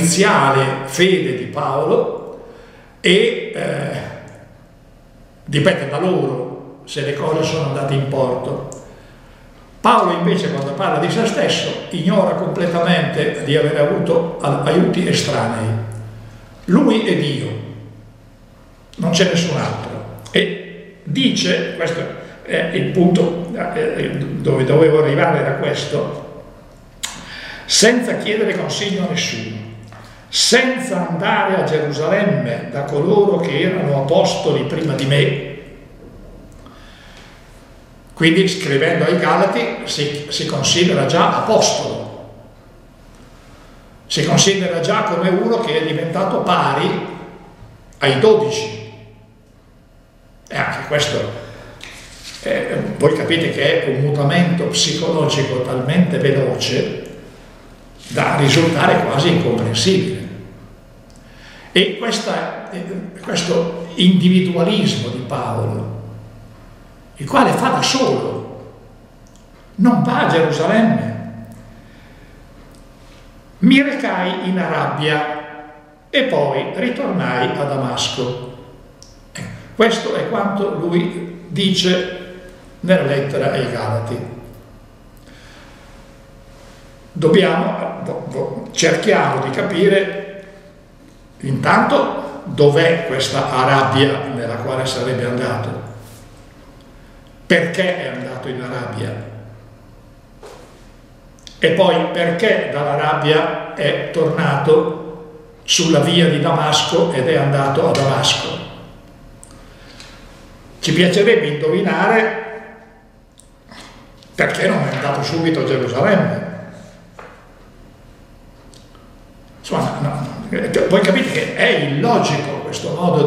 iniziale fede di Paolo e dipende da loro se le cose sono andate in porto. Paolo invece, quando parla di se stesso, ignora completamente di aver avuto aiuti estranei. Lui è Dio, non c'è nessun altro. E dice, questo è il punto dove dovevo arrivare, era questo: senza chiedere consiglio a nessuno, senza andare a Gerusalemme da coloro che erano apostoli prima di me. Quindi, scrivendo ai Galati, si considera già apostolo, si considera già come uno che è diventato pari ai 12. E anche questo, voi capite che è un mutamento psicologico talmente veloce da risultare quasi incomprensibile. E questo individualismo di Paolo, il quale fa da solo, non va a Gerusalemme. Mi recai in Arabia e poi ritornai a Damasco. Questo è quanto lui dice nella lettera ai Galati. Cerchiamo di capire intanto dov'è questa Arabia nella quale sarebbe andato. Perché è andato in Arabia? E poi perché dall'Arabia è tornato sulla via di Damasco ed è andato a Damasco? Ci piacerebbe indovinare perché non è andato subito a Gerusalemme. Insomma, voi capite che è illogico questo modo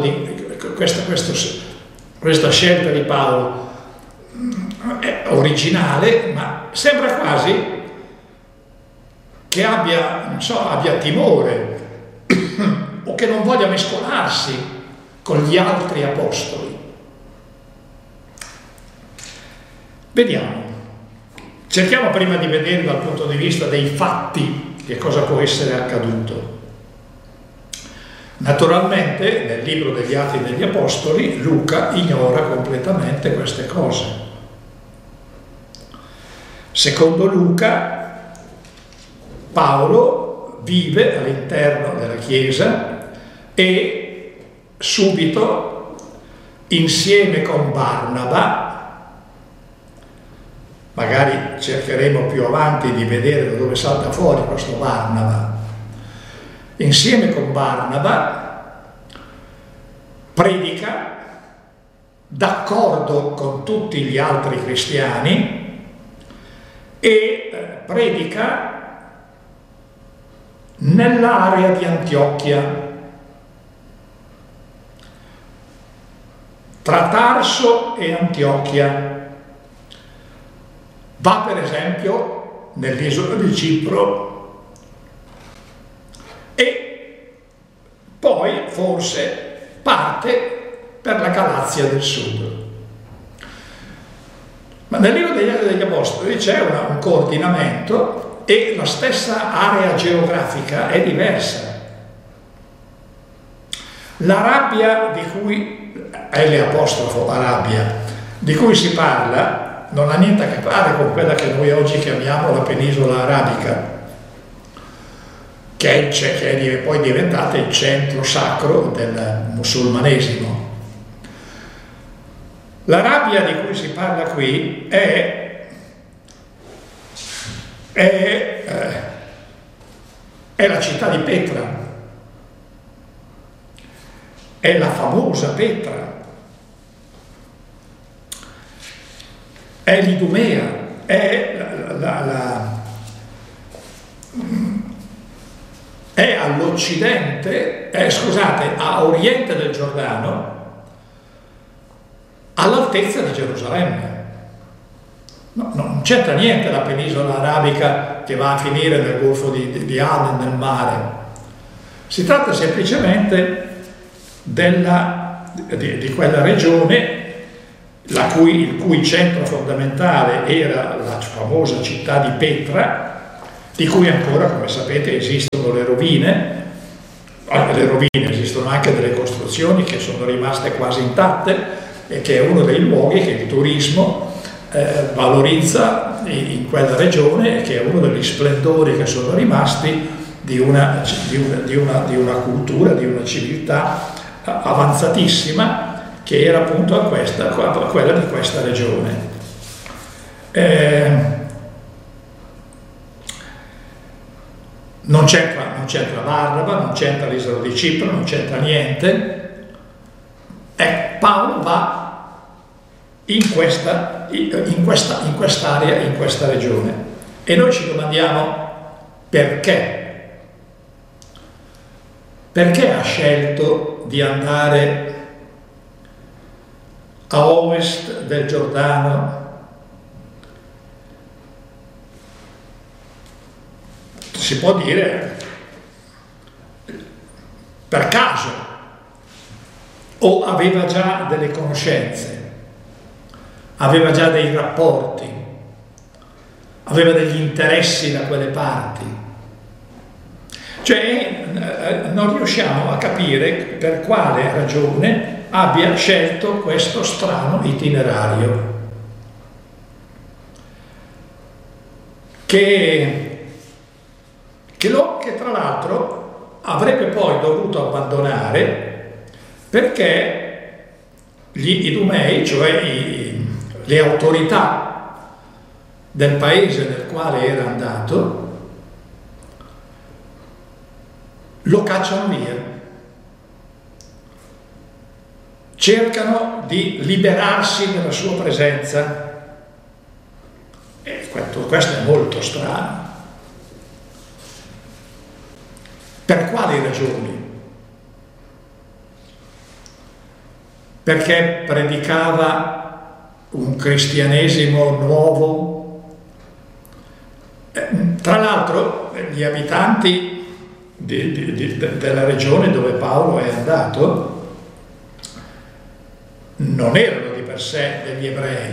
questa scelta di Paolo. È originale, ma sembra quasi che abbia timore o che non voglia mescolarsi con gli altri apostoli. Vediamo. Cerchiamo prima di vedere dal punto di vista dei fatti che cosa può essere accaduto. Naturalmente nel libro degli Atti degli Apostoli Luca ignora completamente queste cose. Secondo Luca, Paolo vive all'interno della Chiesa e subito, insieme con Barnaba, magari cercheremo più avanti di vedere da dove salta fuori questo Barnaba, insieme con Barnaba predica d'accordo con tutti gli altri cristiani e predica nell'area di Antiochia, tra Tarso e Antiochia. Va per esempio nell'isola di Cipro e poi forse parte per la Galazia del Sud. Ma nel libro degli Atti degli Apostoli c'è un coordinamento e la stessa area geografica è diversa. L'Arabia di cui è l'apostrofo Arabia di cui si parla non ha niente a che fare con quella che noi oggi chiamiamo la penisola arabica, che è poi diventata il centro sacro del musulmanesimo. L'Arabia di cui si parla qui è la città di Petra, è la famosa Petra, è l'Idumea, è all'occidente, a oriente del Giordano, all'altezza di Gerusalemme. No, non c'entra niente la penisola arabica che va a finire nel golfo di Aden, nel mare. Si tratta semplicemente di quella regione il cui centro fondamentale era la famosa città di Petra, di cui ancora, come sapete, esistono le rovine, le rovine, esistono anche delle costruzioni che sono rimaste quasi intatte e che è uno dei luoghi che il turismo valorizza in quella regione, e che è uno degli splendori che sono rimasti di una cultura, di una civiltà avanzatissima, che era appunto quella di questa regione. Non c'entra l'Araba, non c'entra l'isola di Cipro, non c'entra niente. Paolo va in quest'area, in questa regione, e noi ci domandiamo perché. Perché ha scelto di andare a ovest del Giordano? Si può dire per caso, o aveva già delle conoscenze, aveva già dei rapporti, aveva degli interessi da quelle parti. Cioè non riusciamo a capire per quale ragione abbia scelto questo strano itinerario, che tra l'altro avrebbe poi dovuto abbandonare, perché gli Idumei, cioè le autorità del paese nel quale era andato, lo cacciano via, cercano di liberarsi della sua presenza, e questo è molto strano. Per quali ragioni? Perché predicava un cristianesimo nuovo? Tra l'altro gli abitanti della regione dove Paolo è andato non erano di per sé degli ebrei,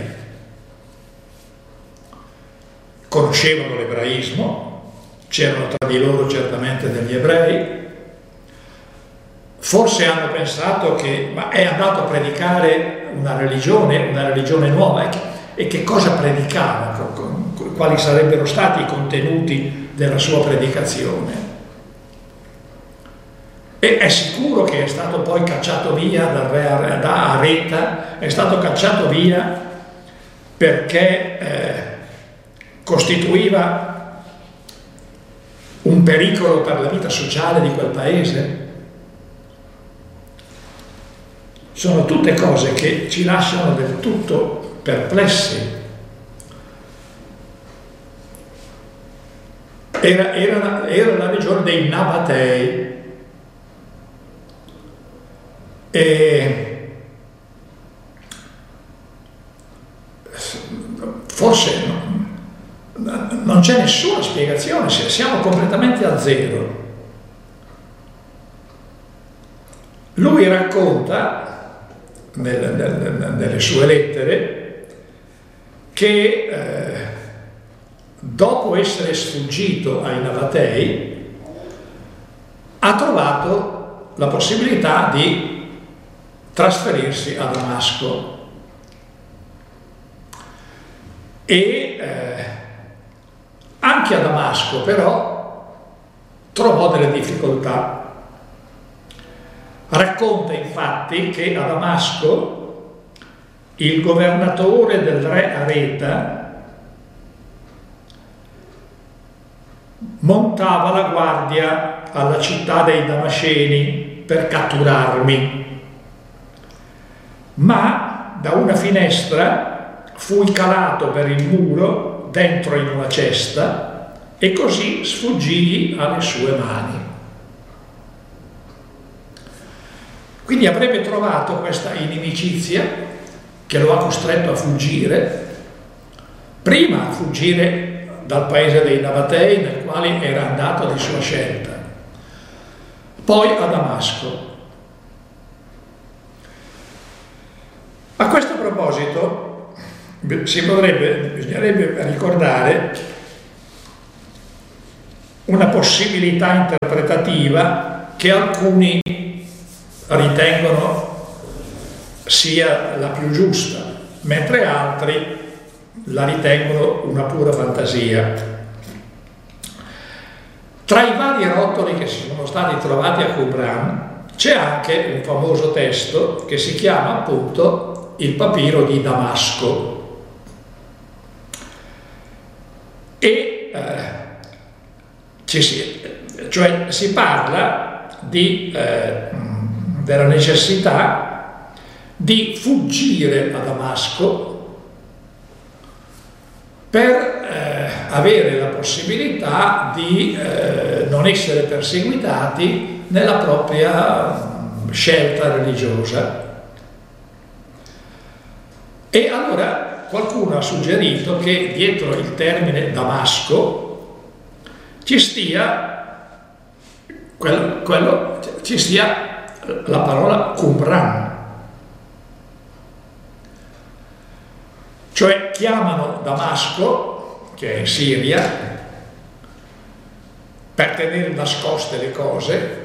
conoscevano l'ebraismo, c'erano tra di loro certamente degli ebrei, forse hanno pensato che è andato a predicare una religione nuova, e che cosa predicava, quali sarebbero stati i contenuti della sua predicazione. E è sicuro che è stato poi cacciato via da Areta, è stato cacciato via perché costituiva un pericolo per la vita sociale di quel paese. Sono tutte cose che ci lasciano del tutto perplessi. Era la regione dei Nabatei, e forse non c'è nessuna spiegazione, siamo completamente a zero. Lui racconta nelle sue lettere che dopo essere sfuggito ai Nabatei ha trovato la possibilità di trasferirsi a Damasco, e anche a Damasco però trovò delle difficoltà. Racconta infatti che a Damasco il governatore del re Areta montava la guardia alla città dei Damasceni per catturarmi, ma da una finestra fui calato per il muro dentro in una cesta, e così sfuggii alle sue mani. Quindi avrebbe trovato questa inimicizia che lo ha costretto a fuggire, prima a fuggire dal paese dei Nabatei, nel quale era andato di sua scelta, poi a Damasco. A questo proposito bisognerebbe ricordare una possibilità interpretativa che alcuni ritengono sia la più giusta, mentre altri la ritengono una pura fantasia. Tra i vari rotoli che si sono stati trovati a Qumran c'è anche un famoso testo che si chiama appunto il papiro di Damasco e cioè si parla della necessità di fuggire a Damasco per avere la possibilità di non essere perseguitati nella propria scelta religiosa. E allora qualcuno ha suggerito che dietro il termine Damasco ci stia la parola Qumran. Cioè chiamano Damasco, che è in Siria, per tenere nascoste le cose,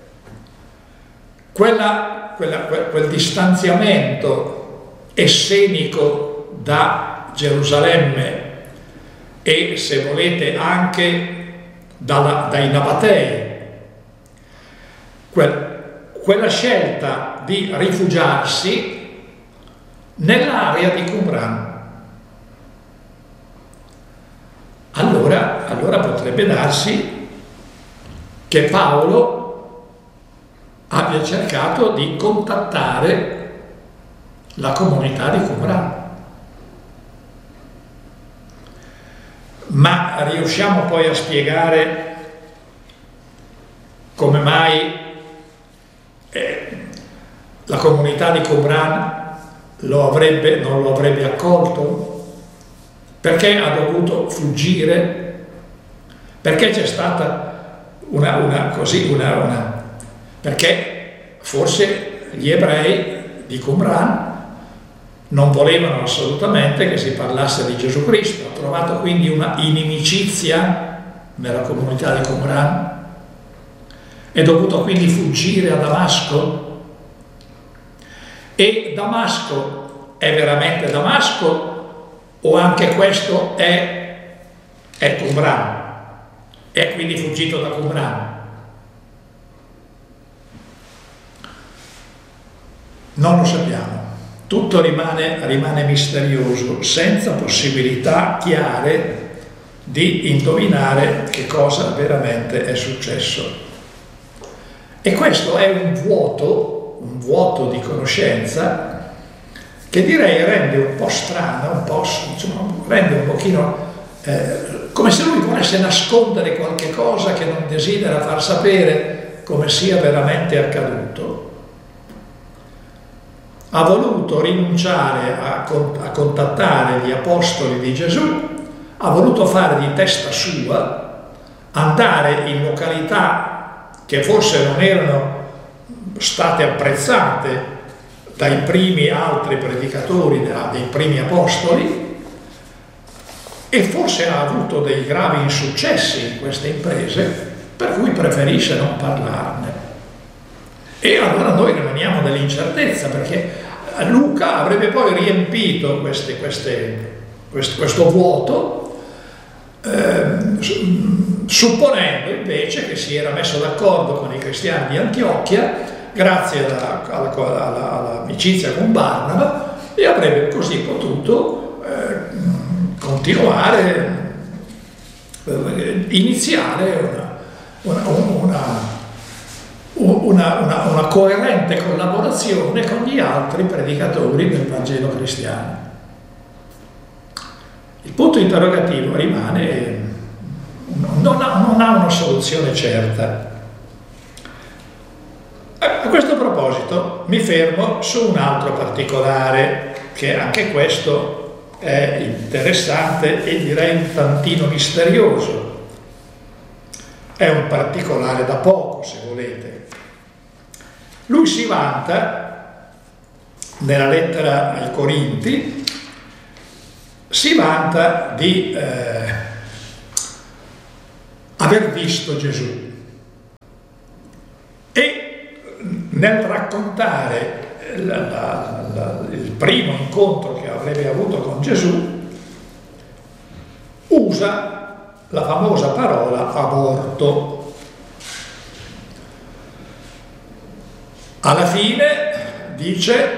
quel distanziamento essenico da Gerusalemme e, se volete, anche dai Nabatei, quella scelta di rifugiarsi nell'area di Qumran. Allora potrebbe darsi che Paolo abbia cercato di contattare la comunità di Qumran. Ma riusciamo poi a spiegare come mai la comunità di Qumran non lo avrebbe accolto? Perché ha dovuto fuggire? Perché c'è stata perché forse gli ebrei di Qumran non volevano assolutamente che si parlasse di Gesù Cristo. Ha trovato quindi una inimicizia nella comunità di Qumran. È dovuto quindi fuggire a Damasco. E Damasco è veramente Damasco? O anche questo è Qumran? È quindi fuggito da Qumran? Non lo sappiamo. Tutto rimane misterioso, senza possibilità chiare di indovinare che cosa veramente è successo. E questo è un vuoto di conoscenza che direi rende un po' strano, rende un pochino come se lui volesse nascondere qualche cosa che non desidera far sapere come sia veramente accaduto. Ha voluto rinunciare a contattare gli apostoli di Gesù, ha voluto fare di testa sua, andare in località che forse non erano state apprezzate dai primi altri predicatori, dei primi apostoli, e forse ha avuto dei gravi insuccessi in queste imprese, per cui preferisce non parlarne. E allora noi rimaniamo nell'incertezza, perché Luca avrebbe poi riempito questo vuoto, supponendo invece che si era messo d'accordo con i cristiani di Antiochia grazie all'amicizia con Barnaba, e avrebbe così potuto continuare, iniziare una coerente collaborazione con gli altri predicatori del Vangelo cristiano. Il punto interrogativo rimane, non ha una soluzione certa. A questo proposito mi fermo su un altro particolare, che anche questo è interessante e direi un tantino misterioso. È un particolare da poco, se volete. Lui si vanta, nella lettera ai Corinti, si vanta di aver visto Gesù. E nel raccontare il primo incontro che avrebbe avuto con Gesù, usa la famosa parola aborto. Alla fine dice,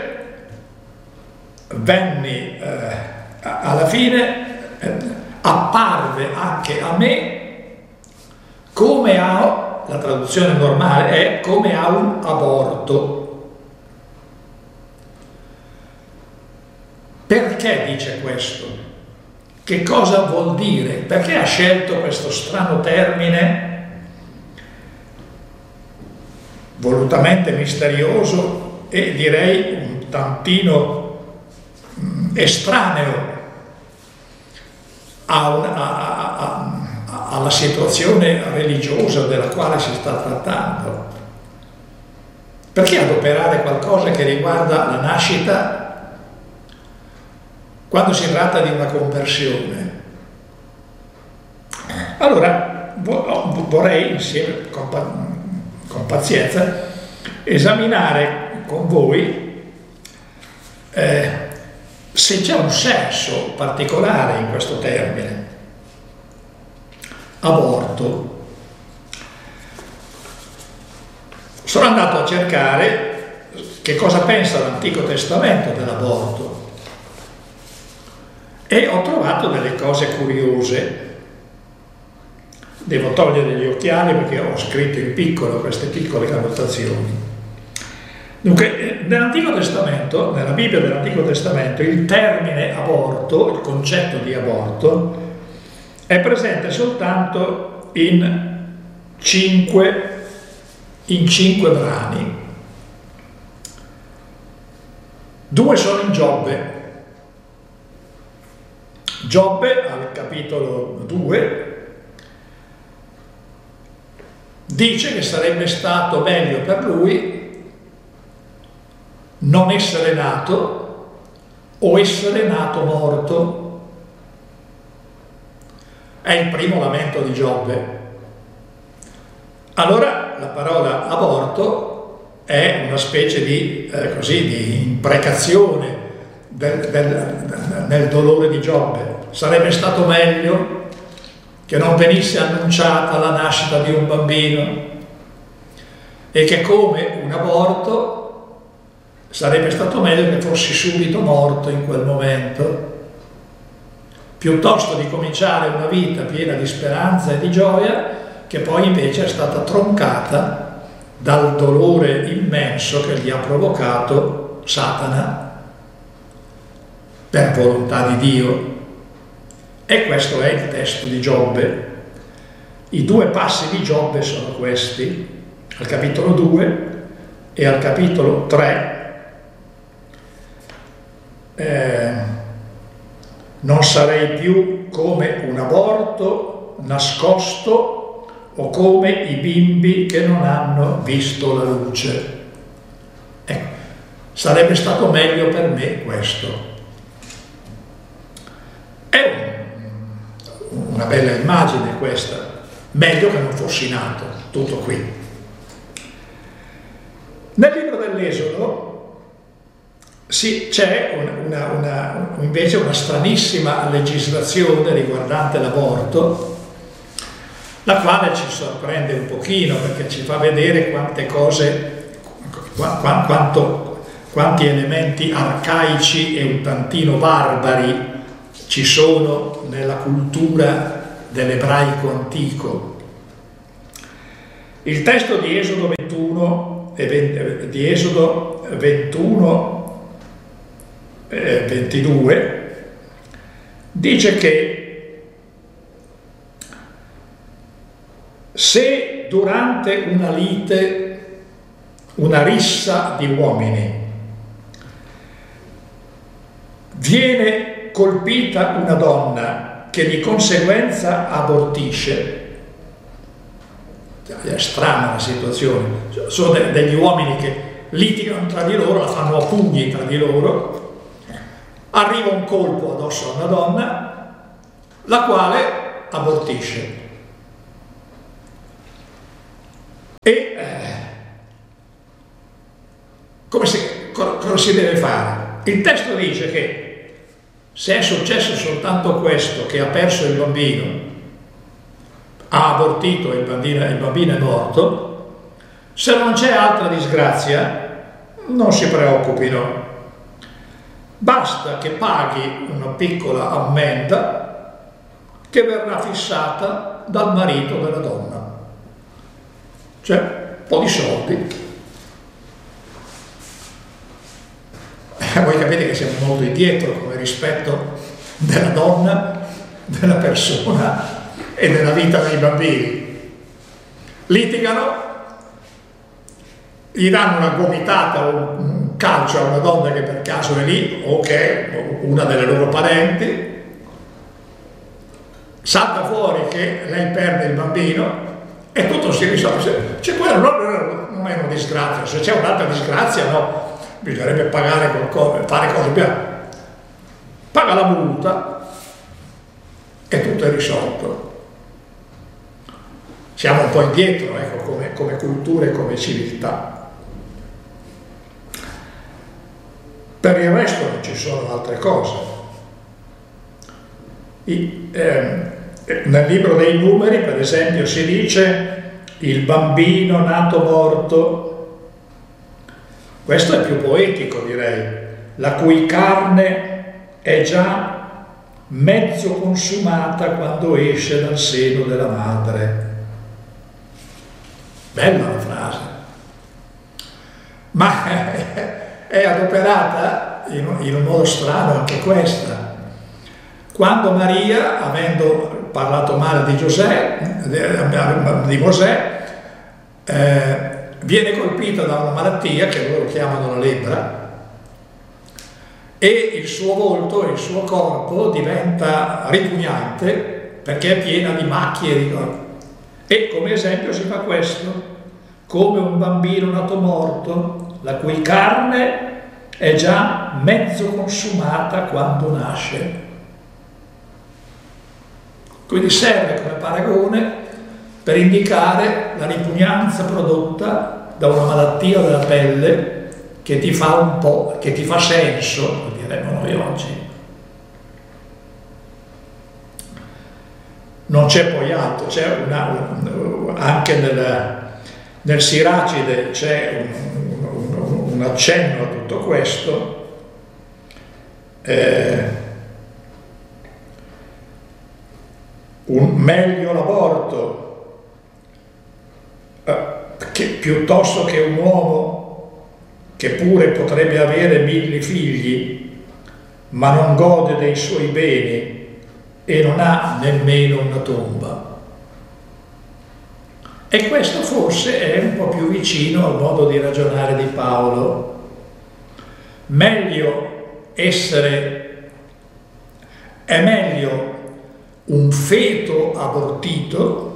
alla fine apparve anche a me come a, la traduzione normale è come a un aborto. Perché dice questo? Che cosa vuol dire? Perché ha scelto questo strano termine, volutamente misterioso e direi un tantino estraneo alla situazione religiosa della quale si sta trattando? Perché adoperare qualcosa che riguarda la nascita quando si tratta di una conversione? Allora vorrei insieme con pazienza esaminare con voi se c'è un senso particolare in questo termine aborto. Sono andato a cercare che cosa pensa l'Antico Testamento dell'aborto e ho trovato delle cose curiose. Devo togliere gli occhiali perché ho scritto in piccolo queste piccole annotazioni. Dunque, nell'Antico Testamento, nella Bibbia dell'Antico Testamento, il termine aborto, il concetto di aborto, è presente soltanto in cinque brani. 2 sono in Giobbe. Giobbe, al capitolo 2, dice che sarebbe stato meglio per lui non essere nato o essere nato morto. È il primo lamento di Giobbe. Allora la parola aborto è una specie di imprecazione nel dolore di Giobbe. Sarebbe stato meglio che non venisse annunciata la nascita di un bambino e che come un aborto sarebbe stato meglio che fossi subito morto in quel momento, piuttosto di cominciare una vita piena di speranza e di gioia che poi invece è stata troncata dal dolore immenso che gli ha provocato Satana per volontà di Dio. E questo è il testo di Giobbe. I 2 passi di Giobbe sono questi, al capitolo 2 e al capitolo 3. Non sarei più come un aborto nascosto o come i bimbi che non hanno visto la luce. Ecco, sarebbe stato meglio per me questo. È una bella immagine questa, meglio che non fossi nato, tutto qui. Nel libro dell'Esodo c'è invece una stranissima legislazione riguardante l'aborto, la quale ci sorprende un pochino perché ci fa vedere quante cose, quanti elementi arcaici e un tantino barbari ci sono nella cultura dell'ebraico antico. Il testo di Esodo 22 dice che se durante una lite, una rissa di uomini, viene colpita una donna che di conseguenza abortisce, è strana la situazione, sono degli uomini che litigano tra di loro, la fanno a pugni tra di loro, arriva un colpo addosso a una donna, la quale abortisce. cosa si deve fare? Il testo dice che se è successo soltanto questo, che ha perso il bambino, ha abortito il bambino è morto, se non c'è altra disgrazia, non si preoccupino. Basta che paghi una piccola ammenda che verrà fissata dal marito della donna. Cioè, un po' di soldi. Voi capite che siamo molto indietro come rispetto della donna, della persona e della vita dei bambini. Litigano, gli danno una gomitata o un calcio a una donna che per caso è lì o che è una delle loro parenti, salta fuori che lei perde il bambino e tutto si risolve. Cioè, quello non è una disgrazia, se c'è un'altra disgrazia no. Bisognerebbe pagare qualcosa, fare cose più. Paga la multa e tutto è risolto. Siamo un po' indietro, ecco, come cultura e come civiltà. Per il resto non ci sono altre cose. Nel libro dei Numeri, per esempio, si dice il bambino nato morto. Questo è più poetico, direi, la cui carne è già mezzo consumata quando esce dal seno della madre. Bella la frase, ma è adoperata in un modo strano anche questa. Quando Maria, avendo parlato male di Mosè, viene colpita da una malattia che loro chiamano la lebbra e il suo volto, il suo corpo diventa ripugnante perché è piena di macchie e come esempio si fa questo: come un bambino nato morto, la cui carne è già mezzo consumata quando nasce. Quindi serve come paragone per indicare la ripugnanza prodotta da una malattia della pelle che ti fa senso, lo diremmo noi oggi. Non c'è poi altro, c'è anche nel Siracide c'è un accenno a tutto questo. Meglio l'aborto piuttosto che un uomo che pure potrebbe avere 1000 figli ma non gode dei suoi beni e non ha nemmeno una tomba. E questo forse è un po' più vicino al modo di ragionare di Paolo. È meglio un feto abortito,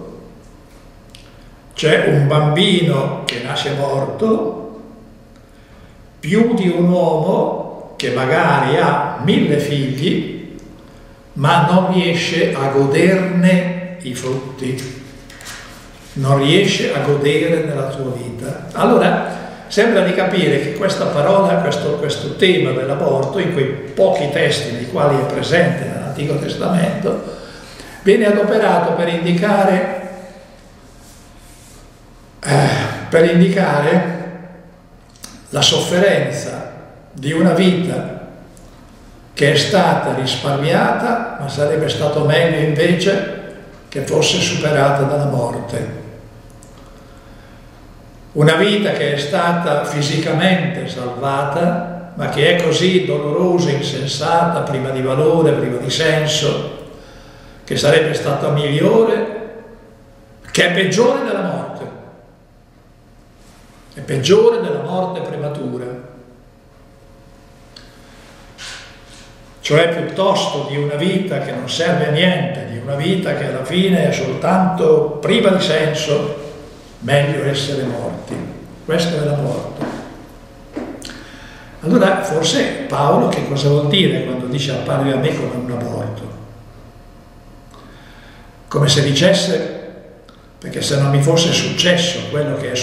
cioè un bambino che nasce morto, più di un uomo che magari ha 1000 figli ma non riesce a goderne i frutti, non riesce a godere nella sua vita. Allora sembra di capire che questa parola, questo tema dell'aborto, in quei pochi testi nei quali è presente nell'Antico Testamento, viene adoperato per indicare la sofferenza di una vita che è stata risparmiata, ma sarebbe stato meglio invece che fosse superata dalla morte. Una vita che è stata fisicamente salvata, ma che è così dolorosa, insensata, priva di valore, priva di senso, che sarebbe stata migliore, che è peggiore della morte. È peggiore della morte prematura. Cioè piuttosto di una vita che non serve a niente, di una vita che alla fine è soltanto priva di senso, meglio essere morti. Questo è l'aborto. Allora forse Paolo che cosa vuol dire quando dice appare a me come un aborto? Come se dicesse, perché se non mi fosse successo quello che è